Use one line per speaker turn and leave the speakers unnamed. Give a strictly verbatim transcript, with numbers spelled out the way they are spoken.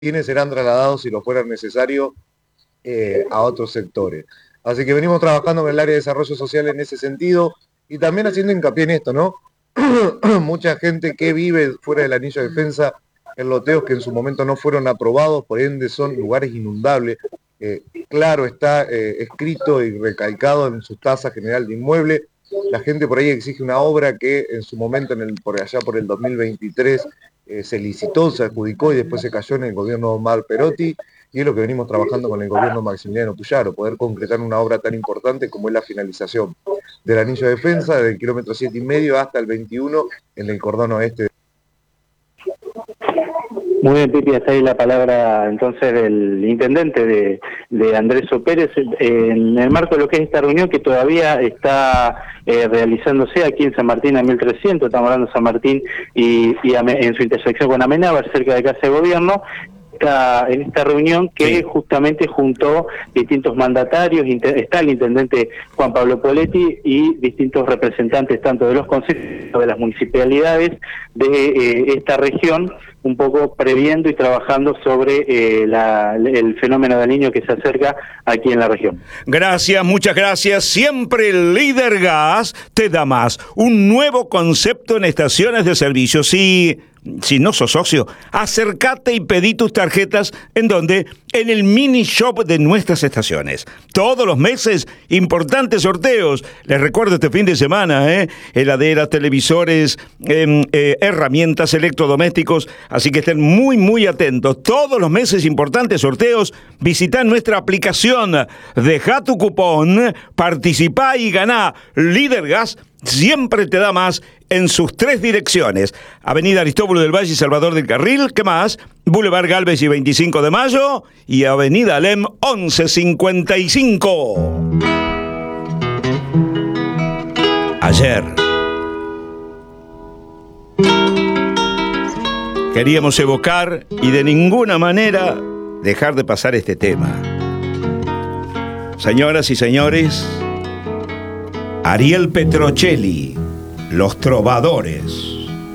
quienes serán trasladados, si lo fuera necesario, eh, a otros sectores. Así que venimos trabajando en el área de desarrollo social en ese sentido y también haciendo hincapié en esto, ¿no? Mucha gente que vive fuera del anillo de defensa en loteos que en su momento no fueron aprobados, por ende son lugares inundables. Eh, claro, está eh, escrito y recalcado en su tasa general de inmueble. La gente por ahí exige una obra que en su momento, en el, por allá por el dos mil veintitrés, eh, se licitó, se adjudicó y después se cayó en el gobierno de Omar Perotti, y es lo que venimos trabajando con el gobierno Maximiliano Puyaro, poder concretar una obra tan importante como es la finalización del anillo de defensa, del kilómetro siete y medio hasta el veintiuno en el cordón oeste.
Muy bien, Pipi, hasta ahí la palabra entonces del intendente de, de Andrés O. Pérez, eh, en el marco de lo que es esta reunión que todavía está eh, realizándose aquí en San Martín a mil trescientos, estamos hablando de San Martín y, y en su intersección con Amenábar, cerca de Casa de Gobierno. En esta reunión que sí, justamente juntó distintos mandatarios, está el intendente Juan Pablo Poletti y distintos representantes tanto de los consejos de las municipalidades de eh, esta región, un poco previendo y trabajando sobre eh, la, el fenómeno del niño que se acerca aquí en la región.
Gracias, muchas gracias. Siempre el Líder Gas te da más. Un nuevo concepto en estaciones de servicio. Sí. Si no sos socio, acércate y pedí tus tarjetas. ¿En dónde? En el mini shop de nuestras estaciones. Todos los meses, importantes sorteos. Les recuerdo este fin de semana, ¿eh? Heladeras, televisores, eh, eh, herramientas, electrodomésticos. Así que estén muy, muy atentos. Todos los meses, importantes sorteos. Visita nuestra aplicación. Deja tu cupón, participá y ganá. Líder Gas siempre te da más en sus tres direcciones. Avenida Aristóbulo del Valle y Salvador del Carril, ¿qué más? Boulevard Galvez y veinticinco de mayo y Avenida Alem once cincuenta y cinco. Ayer queríamos evocar y de ninguna manera dejar de pasar este tema. Señoras y señores, Ariel Petrocelli, Los Trovadores.